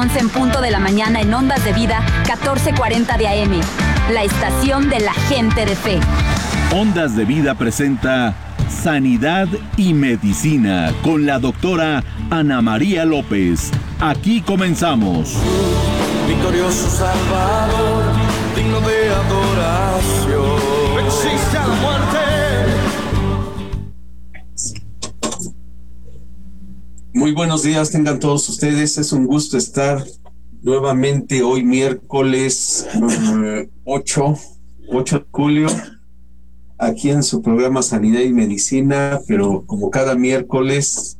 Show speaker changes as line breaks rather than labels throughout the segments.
11 en punto de la mañana en Ondas de Vida, 1440 de AM. La estación de la gente de fe.
Ondas de Vida presenta Sanidad y Medicina con la doctora Ana María López. Aquí comenzamos.
Victorioso Salvador, digno de adoración. Existe a la muerte.
Muy buenos días, tengan todos ustedes. Es un gusto estar nuevamente hoy miércoles 8 de julio aquí en su programa Sanidad y Medicina, pero como cada miércoles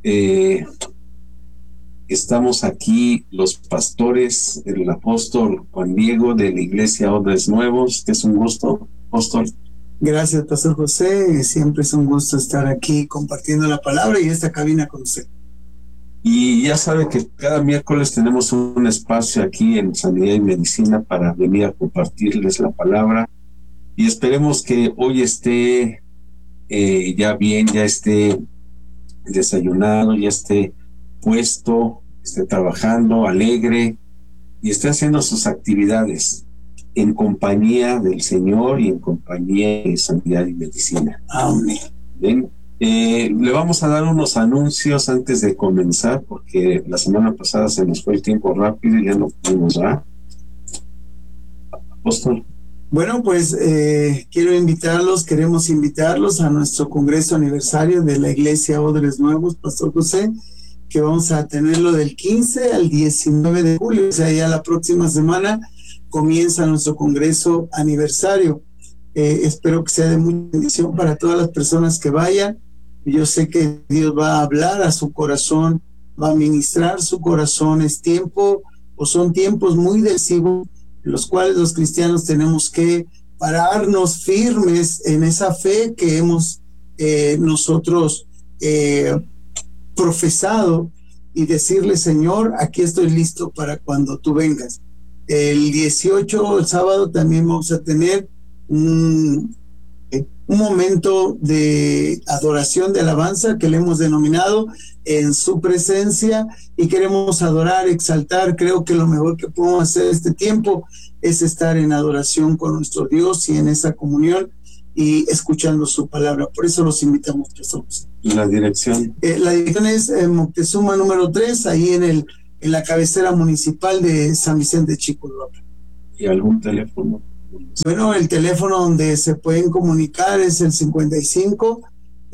estamos aquí los pastores, el apóstol Juan Diego de la Iglesia Odres Nuevos. Es un gusto, apóstol.
Gracias, Pastor José. Siempre es un gusto estar aquí compartiendo la palabra y esta cabina con usted.
Y ya sabe que cada miércoles tenemos un espacio aquí en Sanidad y Medicina para venir a compartirles la palabra. Y esperemos que hoy esté ya bien, ya esté desayunado, ya esté puesto, esté trabajando alegre y esté haciendo sus actividades en compañía del Señor y en compañía de Sanidad y Medicina.
Amén.
Bien. Le vamos a dar unos anuncios antes de comenzar, porque la semana pasada se nos fue el tiempo rápido y ya no pudimos, ¿verdad? Apóstol.
Bueno, pues queremos invitarlos a nuestro congreso aniversario de la Iglesia Odres Nuevos, Pastor José, que vamos a tenerlo del 15 al 19 de julio, o sea, ya la próxima semana comienza nuestro congreso aniversario. Espero que sea de mucha bendición para todas las personas que vayan. Yo sé que Dios va a hablar a su corazón, va a ministrar su corazón. Son tiempos muy decisivos en los cuales los cristianos tenemos que pararnos firmes en esa fe que hemos nosotros profesado y decirle: Señor, aquí estoy listo para cuando tú vengas. El 18, el sábado, también vamos a tener un momento de adoración, de alabanza, que le hemos denominado En su presencia, y queremos adorar, exaltar. Creo que lo mejor que podemos hacer este tiempo es estar en adoración con nuestro Dios y en esa comunión y escuchando su palabra. Por eso los invitamos, personas.
¿La dirección?
La dirección es Moctezuma número 3, ahí en la cabecera municipal de San Vicente Chicotlán.
¿Y algún teléfono?
Bueno, el teléfono donde se pueden comunicar es el 55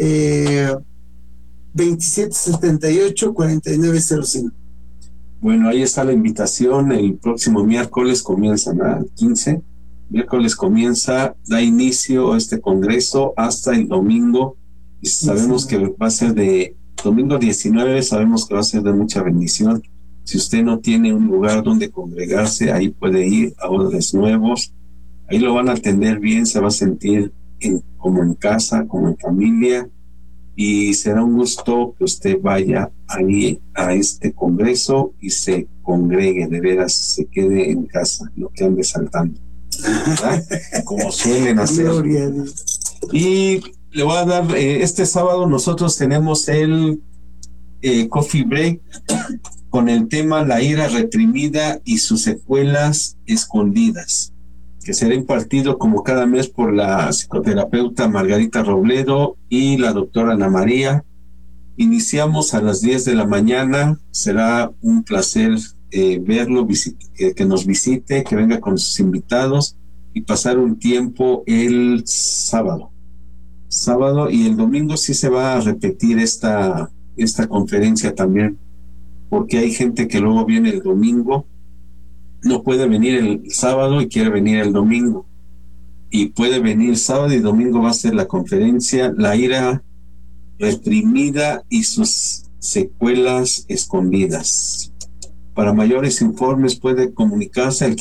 2778 4905.
Bueno, ahí está la invitación. El próximo miércoles comienza, el 15. Miércoles comienza, da inicio a este congreso hasta el domingo. Y sabemos que va a ser de domingo 19, sabemos que va a ser de mucha bendición. Si usted no tiene un lugar donde congregarse, ahí puede ir a Odres Nuevos. Ahí lo van a atender bien, se va a sentir como en casa, como en familia, y será un gusto que usted vaya ahí a este congreso y se congregue, de veras, se quede en casa, no que ande saltando, ¿verdad? Como suelen hacer. Y le voy a dar, este sábado nosotros tenemos el Coffee Break con el tema La ira reprimida y sus secuelas escondidas, que será impartido como cada mes por la psicoterapeuta Margarita Robledo y la doctora Ana María. Iniciamos a las 10 de la mañana. Será un placer verlo, que nos visite, que venga con sus invitados y pasar un tiempo el sábado, y el domingo sí se va a repetir esta conferencia también, porque hay gente que luego viene el domingo, no puede venir el sábado y quiere venir el domingo, y puede venir sábado y domingo. Va a ser la conferencia La ira reprimida y sus secuelas escondidas. Para mayores informes puede comunicarse al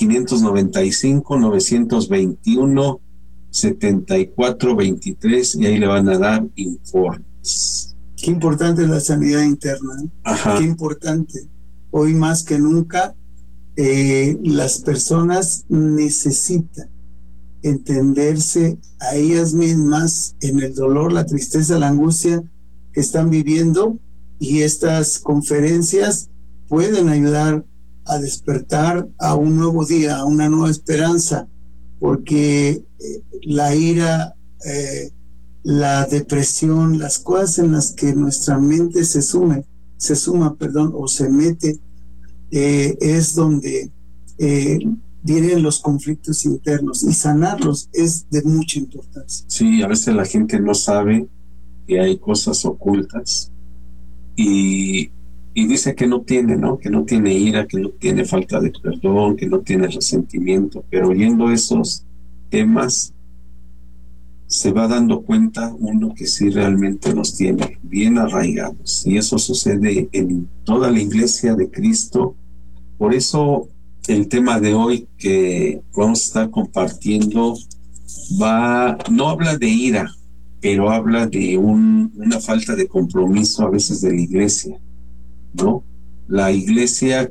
595-921-7423 y ahí le van a dar informes.
Qué importante es la sanidad interna, ¿eh? Qué importante. Hoy más que nunca las personas necesitan entenderse a ellas mismas en el dolor, la tristeza, la angustia que están viviendo, y estas conferencias pueden ayudar a despertar a un nuevo día, a una nueva esperanza, porque la ira, la depresión, las cosas en las que nuestra mente se suma, o se mete, es donde vienen los conflictos internos, y sanarlos es de mucha importancia.
Sí, a veces la gente no sabe que hay cosas ocultas y dice que no tiene, ¿no? Que no tiene ira, que no tiene falta de perdón, que no tiene resentimiento, pero oyendo esos temas se va dando cuenta uno que sí realmente los tiene bien arraigados, y eso sucede en toda la iglesia de Cristo. Por eso el tema de hoy que vamos a estar compartiendo no habla de ira, pero habla de una falta de compromiso a veces de la iglesia, ¿no? La iglesia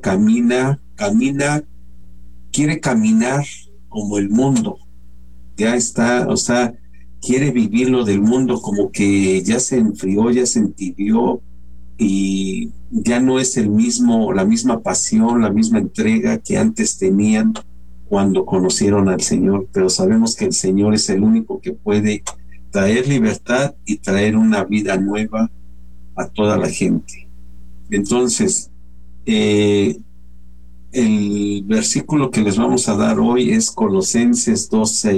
quiere caminar como el mundo, ya está, o sea, quiere vivir lo del mundo, como que ya se enfrió, ya se entibió, y ya no es la misma pasión, la misma entrega que antes tenían cuando conocieron al Señor. Pero sabemos que el Señor es el único que puede traer libertad y traer una vida nueva a toda la gente. Entonces, el versículo que les vamos a dar hoy es Colosenses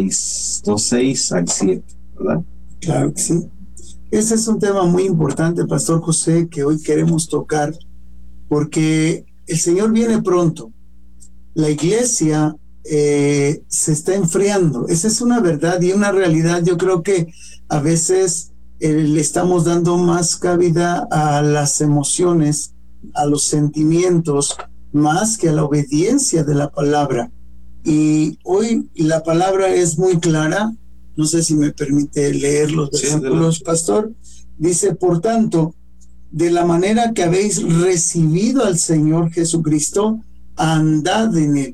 2:6 al 7, ¿verdad?
Claro que sí. Ese es un tema muy importante, Pastor José, que hoy queremos tocar, porque el Señor viene pronto. La iglesia se está enfriando. Esa es una verdad y una realidad. Yo creo que a veces le estamos dando más cabida a las emociones, a los sentimientos, más que a la obediencia de la palabra. Y hoy la palabra es muy clara. No sé si me permite leer los versículos, sí, Pastor. Dice, por tanto, de la manera que habéis recibido al Señor Jesucristo, andad en él,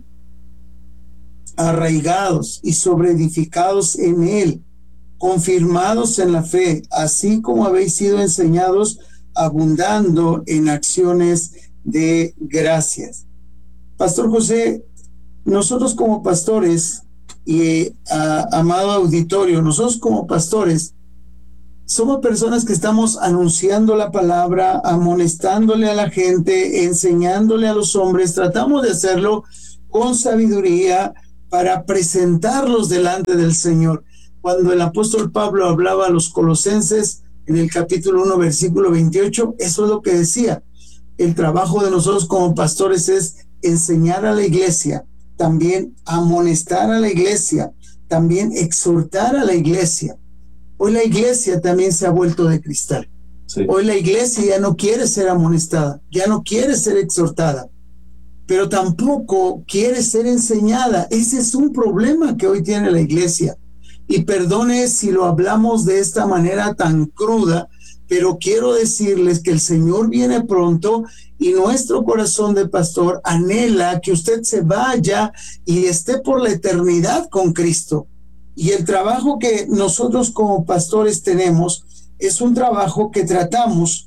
arraigados y sobreedificados en él, confirmados en la fe, así como habéis sido enseñados, abundando en acciones de gracias. Pastor José, nosotros como pastores, y amado auditorio, nosotros como pastores somos personas que estamos anunciando la palabra, amonestándole a la gente, enseñándole a los hombres. Tratamos de hacerlo con sabiduría para presentarlos delante del Señor. Cuando el apóstol Pablo hablaba a los colosenses en el capítulo 1 versículo 28, eso es lo que decía. El trabajo de nosotros como pastores es enseñar a la iglesia, también amonestar a la iglesia, también exhortar a la iglesia. Hoy la iglesia también se ha vuelto de cristal. Sí. Hoy la iglesia ya no quiere ser amonestada, ya no quiere ser exhortada, pero tampoco quiere ser enseñada. Ese es un problema que hoy tiene la iglesia. Y perdone si lo hablamos de esta manera tan cruda, pero quiero decirles que el Señor viene pronto y nuestro corazón de pastor anhela que usted se vaya y esté por la eternidad con Cristo. Y el trabajo que nosotros como pastores tenemos es un trabajo que tratamos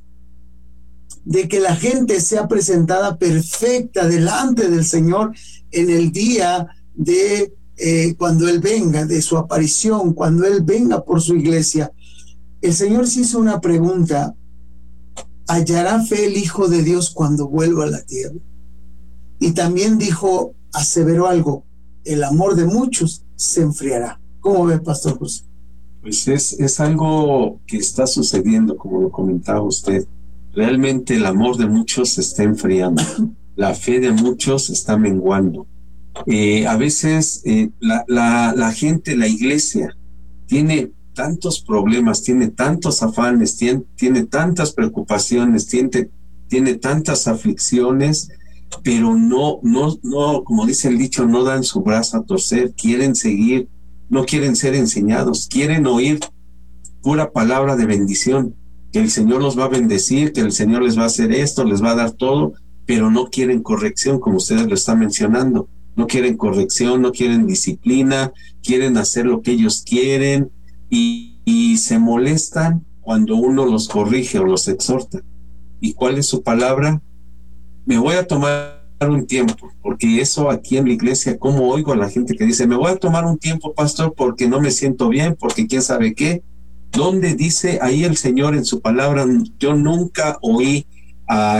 de que la gente sea presentada perfecta delante del Señor en el día de cuando Él venga, de su aparición, cuando Él venga por su iglesia. El Señor se hizo una pregunta: ¿hallará fe el Hijo de Dios cuando vuelva a la tierra? Y también dijo, aseveró algo: el amor de muchos se enfriará. ¿Cómo ve, Pastor José?
Pues es algo que está sucediendo, como lo comentaba usted. Realmente el amor de muchos se está enfriando, la fe de muchos está menguando. A veces la gente, la iglesia, tiene tantos problemas, tiene tantos afanes, tiene tantas preocupaciones, tiene tantas aflicciones, pero no, como dice el dicho, no dan su brazo a torcer, quieren seguir, no quieren ser enseñados, quieren oír pura palabra de bendición, que el Señor los va a bendecir, que el Señor les va a hacer esto, les va a dar todo, pero no quieren corrección, como ustedes lo están mencionando. No quieren corrección, no quieren disciplina, quieren hacer lo que ellos quieren y se molestan cuando uno los corrige o los exhorta. ¿Y cuál es su palabra? Me voy a tomar un tiempo, porque eso aquí en la iglesia, como oigo a la gente que dice, me voy a tomar un tiempo, pastor, porque no me siento bien, porque quién sabe qué. ¿Dónde dice ahí el Señor en su palabra? Yo nunca oí a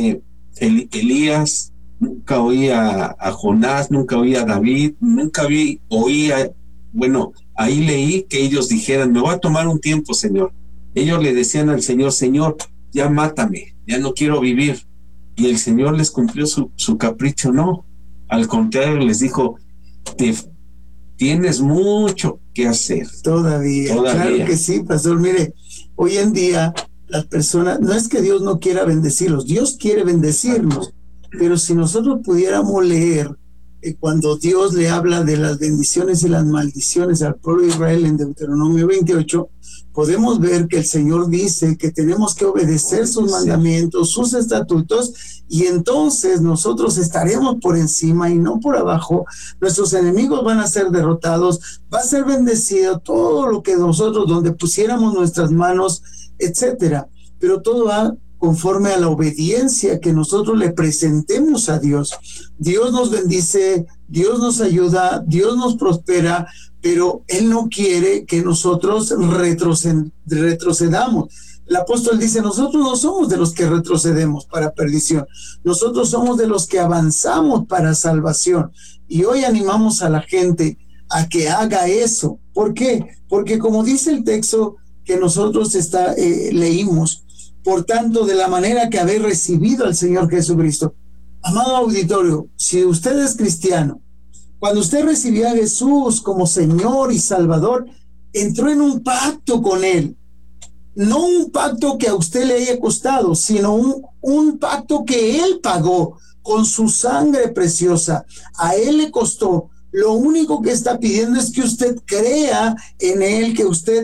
Elías, nunca oí a Jonás, nunca oí a David, nunca oí a, bueno, ahí leí que ellos dijeran, me voy a tomar un tiempo, Señor. Ellos le decían al Señor, Señor, ya mátame, ya no quiero vivir. Y el Señor les cumplió su capricho, no. Al contrario, les dijo, tienes mucho que hacer.
Todavía, claro que sí, pastor. Mire, hoy en día las personas, no es que Dios no quiera bendecirlos, Dios quiere bendecirnos, pero si nosotros pudiéramos leer cuando Dios le habla de las bendiciones y las maldiciones al pueblo de Israel en Deuteronomio 28, podemos ver que el Señor dice que tenemos que obedecer sus mandamientos, sus estatutos, y entonces nosotros estaremos por encima y no por abajo. Nuestros enemigos van a ser derrotados, va a ser bendecido todo lo que nosotros, donde pusiéramos nuestras manos, etcétera. Pero todo va conforme a la obediencia que nosotros le presentemos a Dios. Dios nos bendice, Dios nos ayuda, Dios nos prospera, pero Él no quiere que nosotros retrocedamos. El apóstol dice, nosotros no somos de los que retrocedemos para perdición, nosotros somos de los que avanzamos para salvación. Y hoy animamos a la gente a que haga eso. ¿Por qué? Porque como dice el texto que nosotros leímos, por tanto, de la manera que habéis recibido al Señor Jesucristo. Amado auditorio, si usted es cristiano, cuando usted recibió a Jesús como Señor y Salvador, entró en un pacto con Él. No un pacto que a usted le haya costado, sino un pacto que Él pagó con su sangre preciosa. A Él le costó. Lo único que está pidiendo es que usted crea en Él, que usted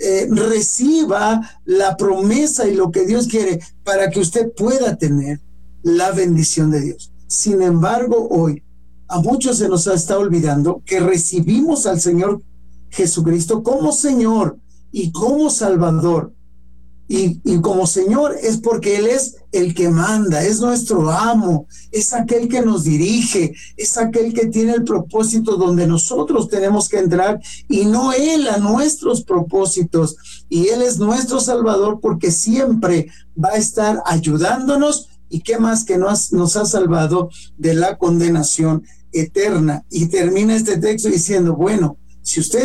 reciba la promesa y lo que Dios quiere para que usted pueda tener la bendición de Dios. Sin embargo, hoy a muchos se nos está olvidando que recibimos al Señor Jesucristo como Señor y como Salvador. Y como Señor es porque Él es el que manda, es nuestro amo, es aquel que nos dirige, es aquel que tiene el propósito donde nosotros tenemos que entrar y no Él a nuestros propósitos. Y Él es nuestro Salvador porque siempre va a estar ayudándonos, y qué más que nos ha salvado de la condenación eterna. Y termina este texto diciendo, bueno, si usted